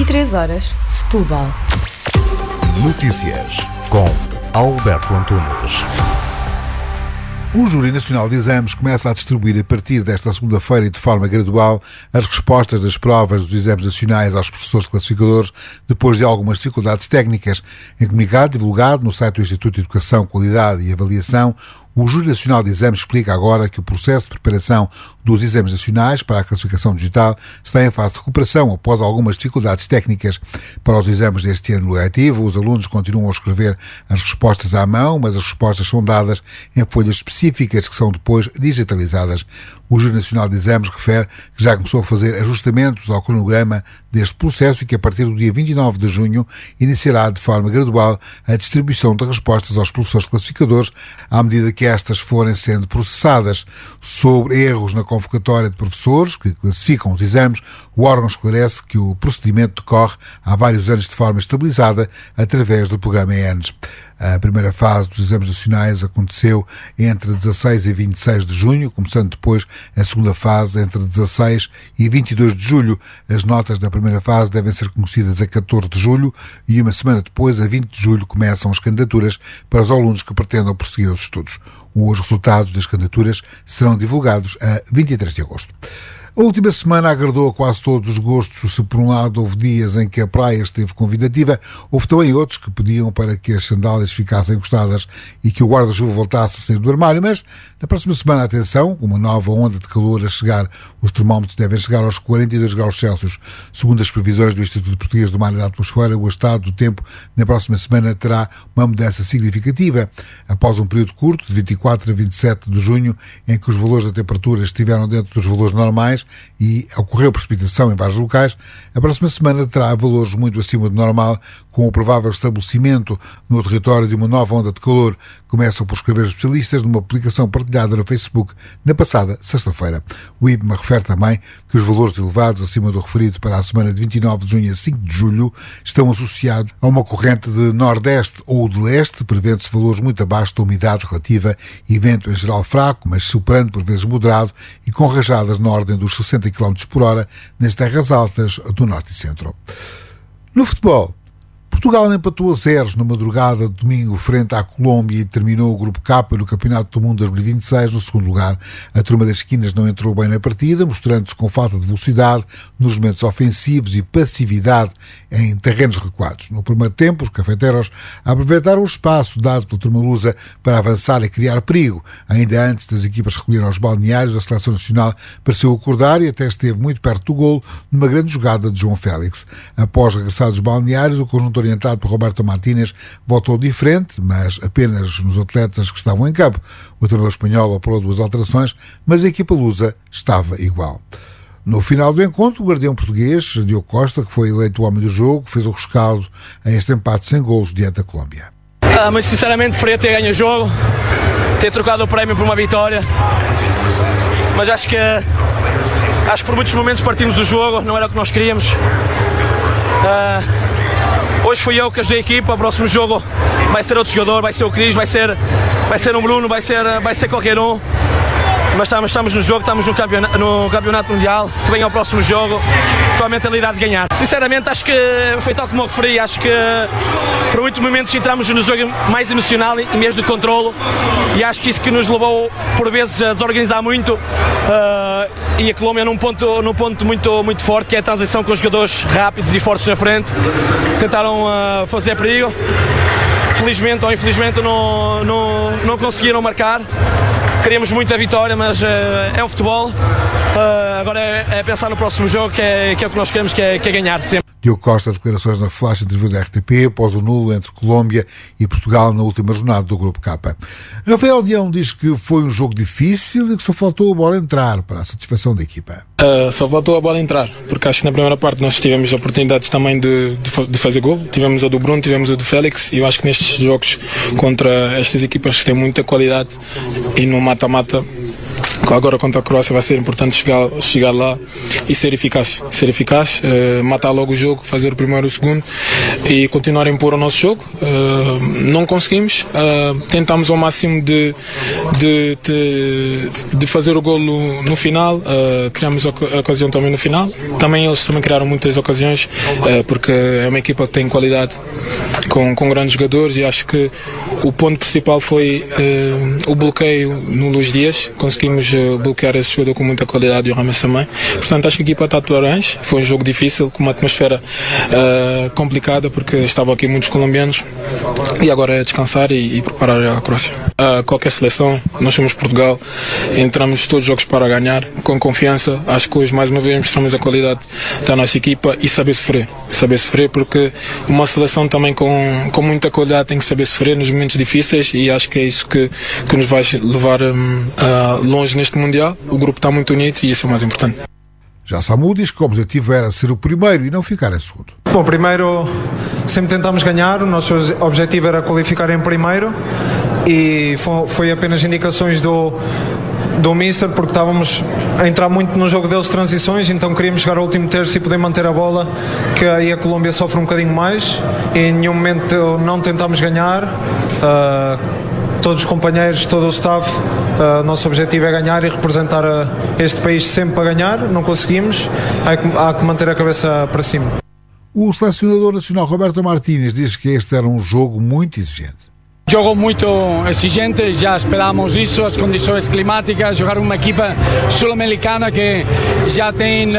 23h, Setúbal. Notícias com Alberto Antunes. O Júri Nacional de Exames começa a distribuir a partir desta segunda-feira e de forma gradual as respostas das provas dos exames nacionais aos professores classificadores depois de algumas dificuldades técnicas. Em comunicado divulgado no site do Instituto de Educação, Qualidade e Avaliação, o Júri Nacional de Exames explica agora que o processo de preparação dos exames nacionais para a classificação digital está em fase de recuperação após algumas dificuldades técnicas. Para os exames deste ano letivo, os alunos continuam a escrever as respostas à mão, mas as respostas são dadas em folhas específicas que são depois digitalizadas. O Júri Nacional de Exames refere que já começou a fazer ajustamentos ao cronograma deste processo e que a partir do dia 29 de junho iniciará de forma gradual a distribuição de respostas aos professores classificadores à medida que estas forem sendo processadas. Sobre erros na convocatória de professores que classificam os exames, o órgão esclarece que o procedimento decorre há vários anos de forma estabilizada através do programa ENES. A primeira fase dos exames nacionais aconteceu entre 16 e 26 de junho, começando depois a segunda fase entre 16 e 22 de julho. As notas da primeira fase devem ser conhecidas a 14 de julho e uma semana depois, a 20 de julho, começam as candidaturas para os alunos que pretendam prosseguir os estudos. Os resultados das candidaturas serão divulgados a 23 de agosto. A última semana agradou a quase todos os gostos. Se por um lado houve dias em que a praia esteve convidativa, houve também outros que pediam para que as sandálias ficassem encostadas e que o guarda-chuva voltasse a sair do armário, mas na próxima semana, atenção, com uma nova onda de calor a chegar, os termómetros devem chegar aos 42 graus Celsius. Segundo as previsões do Instituto Português do Mar e da Atmosfera, o estado do tempo na próxima semana terá uma mudança significativa. Após um período curto, de 24 a 27 de junho, em que os valores da temperatura estiveram dentro dos valores normais e ocorreu precipitação em vários locais, a próxima semana terá valores muito acima do normal, com o provável estabelecimento no território de uma nova onda de calor. Começam por escrever os especialistas numa publicação partilhada no Facebook na passada sexta-feira. O IPMA refere também que os valores elevados acima do referido para a semana de 29 de junho a 5 de julho estão associados a uma corrente de nordeste ou de leste, prevendo-se valores muito abaixo da umidade relativa e vento em geral fraco, mas soprando por vezes moderado e com rajadas na ordem dos 60 km por hora nas terras altas do norte e centro. No futebol, Portugal empatou a 0 na madrugada de domingo frente à Colômbia e terminou o Grupo K no Campeonato do Mundo 2026 no segundo lugar. A turma das esquinas não entrou bem na partida, mostrando-se com falta de velocidade nos momentos ofensivos e passividade em terrenos recuados. No primeiro tempo, os cafeteros aproveitaram o espaço dado pela turma lusa para avançar e criar perigo. Ainda antes das equipas recolherem aos balneários, a Seleção Nacional pareceu acordar e até esteve muito perto do golo numa grande jogada de João Félix. Após regressar dos balneários, o conjunto orientado por Roberto Martínez voltou diferente, mas apenas nos atletas que estavam em campo. O treinador espanhol operou 2 alterações, mas a equipa lusa estava igual. No final do encontro, o guardião português, Diogo Costa, que foi eleito o homem do jogo, fez o rescaldo a este empate sem golos diante da Colômbia. Mas sinceramente preferia ter ganho o jogo, ter trocado o prémio por uma vitória, mas acho que por muitos momentos partimos do jogo, não era o que nós queríamos. Hoje fui eu que ajudei a equipa, o próximo jogo vai ser outro jogador, vai ser o Cris, vai ser um Bruno, vai ser qualquer um. Mas estamos no jogo, estamos no campeonato mundial, que vem ao próximo jogo com a mentalidade de ganhar. Sinceramente acho que foi tal como eu referi, acho que por muitos momentos entramos no jogo mais emocional e mesmo de controlo, e acho que isso que nos levou por vezes a desorganizar muito, e a Colômbia num ponto muito forte, que é a transição com os jogadores rápidos e fortes na frente, tentaram fazer perigo, felizmente ou infelizmente não conseguiram marcar. Queríamos muito a vitória, mas é o futebol. Agora é pensar no próximo jogo, que é o que nós queremos, que é ganhar sempre. Diogo Costa, declarações na flash interview da RTP após o nulo entre Colômbia e Portugal na última jornada do Grupo K. Rafael Leão diz que foi um jogo difícil e que só faltou a bola entrar para a satisfação da equipa. Só faltou a bola entrar, porque acho que na primeira parte nós tivemos oportunidades também de fazer gol. Tivemos a do Bruno, tivemos a do Félix, e eu acho que nestes jogos contra estas equipas que têm muita qualidade e no mata-mata agora contra a Croácia vai ser importante chegar lá e ser eficaz, matar logo o jogo, fazer o primeiro e o segundo e continuar a impor o nosso jogo. Não conseguimos, tentamos ao máximo de fazer o golo no final, criamos a ocasião também no final. Também eles criaram muitas ocasiões, porque é uma equipa que tem qualidade, com grandes jogadores, e acho que o ponto principal foi o bloqueio no Luís Dias. Conseguimos bloquear esse jogador com muita qualidade e o Rames também. Portanto, acho que a equipa está a atuar bem. Foi um jogo difícil, com uma atmosfera complicada, porque estavam aqui muitos colombianos, e agora é descansar e preparar a Croácia. Qualquer seleção, nós somos Portugal, entramos todos os jogos para ganhar, com confiança. Acho que hoje mais uma vez mostramos a qualidade da nossa equipa e saber sofrer, porque uma seleção também com muita qualidade tem que saber sofrer nos momentos difíceis, e acho que é isso que nos vai levar longe neste Mundial. O grupo está muito unido e isso é o mais importante. Já Samu diz que o objetivo era ser o primeiro e não ficar em segundo. Bom, primeiro sempre tentámos ganhar, o nosso objetivo era qualificar em primeiro, e foi apenas indicações do Mister, porque estávamos a entrar muito no jogo deles de transições, então queríamos chegar ao último terço e poder manter a bola, que aí a Colômbia sofre um bocadinho mais, e em nenhum momento não tentámos ganhar. Todos os companheiros, todo o staff, nosso objetivo é ganhar e representar este país sempre para ganhar. Não conseguimos, há que manter a cabeça para cima. O selecionador nacional Roberto Martínez diz que este era um jogo muito exigente. Jogo muito exigente, já esperávamos isso, as condições climáticas, jogar uma equipa sul-americana que já tem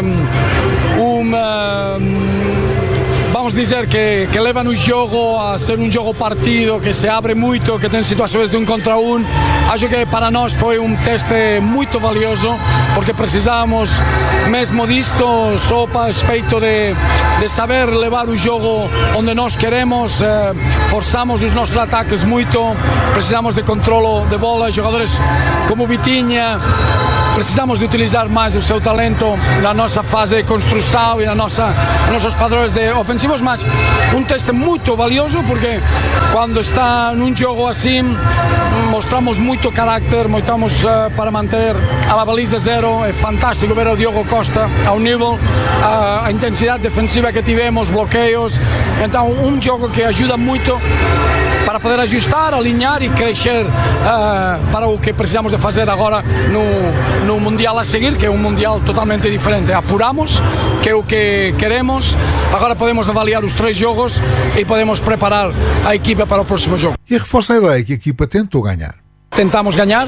vamos dizer que leva no jogo a ser um jogo partido, que se abre muito, que tem situações de 1 contra 1. Acho que para nós foi um teste muito valioso, porque precisávamos mesmo disto, só para respeito de saber levar o jogo onde nós queremos. Forçamos os nossos ataques muito, precisamos de controlo de bola, jogadores como Vitinha. Precisamos de utilizar mais o seu talento na nossa fase de construção e nos nossos padrões ofensivos, mas um teste muito valioso, porque quando está num jogo assim, mostramos muito carácter, mostramos para manter a baliza zero. É fantástico ver o Diogo Costa ao nível, a intensidade defensiva que tivemos, bloqueios. Então, um jogo que ajuda muito para poder ajustar, alinhar e crescer para o que precisamos de fazer agora no Mundial a seguir, que é um Mundial totalmente diferente. Apuramos, que é o que queremos, agora podemos avaliar os 3 jogos e podemos preparar a equipa para o próximo jogo. E reforça a ideia que a equipa tentou ganhar. Tentamos ganhar,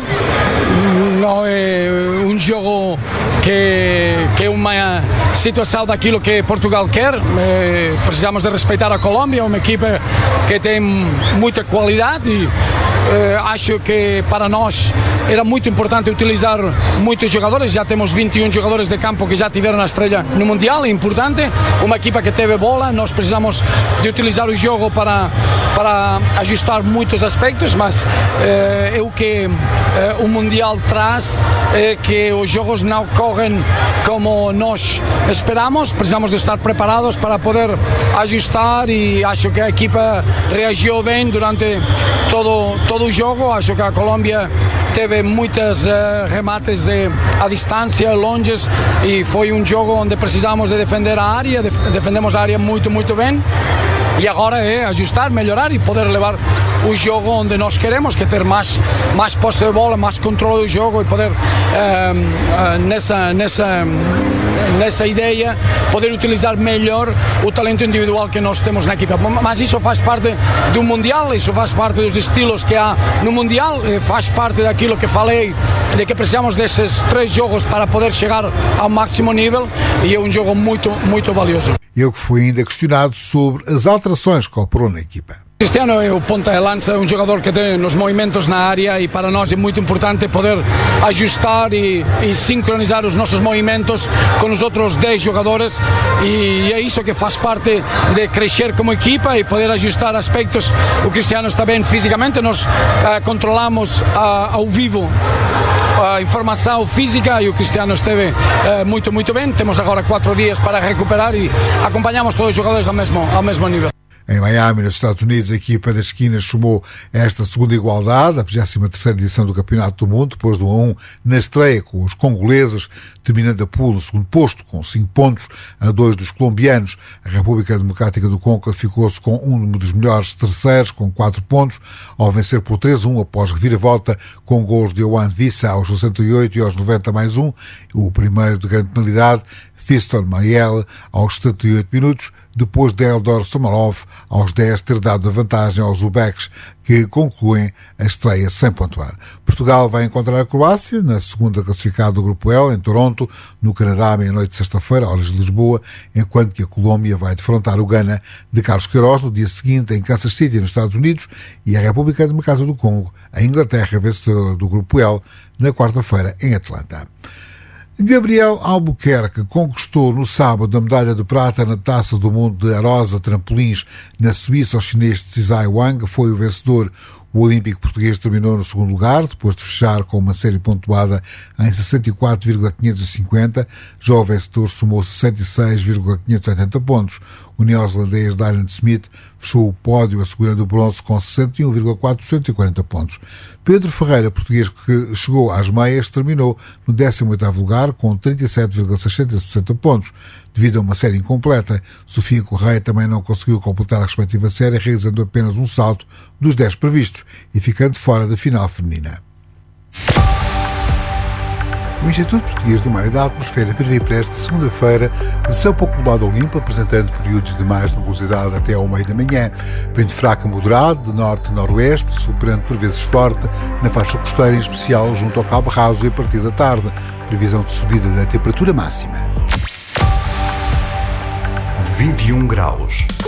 não é um jogo que é uma situação daquilo que Portugal quer. Precisamos de respeitar a Colômbia, uma equipa que tem muita qualidade, e acho que para nós era muito importante utilizar muitos jogadores. Já temos 21 jogadores de campo que já tiveram a estreia no Mundial, é importante. Uma equipa que teve bola, nós precisamos de utilizar o jogo para ajustar muitos aspectos, mas é o que o Mundial traz, que os jogos não correm como nós esperamos. Precisamos de estar preparados para poder ajustar, e acho que a equipa reagiu bem durante todo o jogo. Acho que a Colômbia teve muitos remates à distância, longes, e foi um jogo onde precisamos de defender a área, defendemos a área muito, muito bem. E agora é ajustar, melhorar e poder levar o jogo onde nós queremos, que é ter mais posse de bola, mais controle do jogo, e poder nessa ideia poder utilizar melhor o talento individual que nós temos na equipa. Mas isso faz parte do Mundial, isso faz parte dos estilos que há no Mundial, faz parte daquilo que falei, de que precisamos desses 3 jogos para poder chegar ao máximo nível, e é um jogo muito, muito valioso. Ele que foi ainda questionado sobre as alterações que operou na equipa. Cristiano é o ponta de lança, um jogador que tem os movimentos na área, e para nós é muito importante poder ajustar e sincronizar os nossos movimentos com os outros 10 jogadores, e é isso que faz parte de crescer como equipa e poder ajustar aspectos. O Cristiano está bem fisicamente, nós controlamos ao vivo a informação física, e o Cristiano esteve muito bem. Temos agora 4 dias para recuperar e acompanhamos todos os jogadores ao mesmo nível. Em Miami, nos Estados Unidos, a equipa das esquinas somou esta segunda igualdade, a 23ª edição do Campeonato do Mundo, depois do 1-1 na estreia com os congoleses, terminando a pool no segundo posto, com 5 pontos a 2 dos colombianos. A República Democrática do Congo ficou-se com um dos melhores terceiros, com 4 pontos, ao vencer por 3-1 após reviravolta, com gols de Yohan Wissa aos 68 e aos 90 mais um, o primeiro de grande penalidade, Fiston Mayele aos 78 minutos, depois de Eldor Somalov aos 10 ter dado a vantagem aos Uzbeks, que concluem a estreia sem pontuar. Portugal vai encontrar a Croácia na segunda classificada do Grupo L, em Toronto, no Canadá, à meia-noite de sexta-feira, horas de Lisboa, enquanto que a Colômbia vai defrontar o Ghana de Carlos Queiroz no dia seguinte em Kansas City, nos Estados Unidos, e a República Democrática do Congo, a Inglaterra, vencedora do Grupo L, na quarta-feira em Atlanta. Gabriel Albuquerque conquistou no sábado a medalha de prata na Taça do Mundo de Arosa Trampolins na Suíça ao chinês Tsai Wang. Foi o vencedor. O olímpico português terminou no segundo lugar, depois de fechar com uma série pontuada em 64,550. Já o vencedor somou 66,580 pontos. O neozelandês Dylan Smith fechou o pódio assegurando o bronze com 61,440 pontos. Pedro Ferreira, português que chegou às meias, terminou no 18º lugar com 37,660 pontos. Devido a uma série incompleta, Sofia Correia também não conseguiu completar a respectiva série, realizando apenas um salto dos 10 previstos e ficando fora da final feminina. O Instituto Português do Mar e da Atmosfera prevê para esta segunda-feira céu pouco nublado ou limpo, apresentando períodos de mais nebulosidade até ao meio da manhã. Vento fraco a moderado, de norte-noroeste, soprando por vezes forte, na faixa costeira, em especial junto ao Cabo Raso e a partir da tarde. Previsão de subida da temperatura máxima. 21 graus.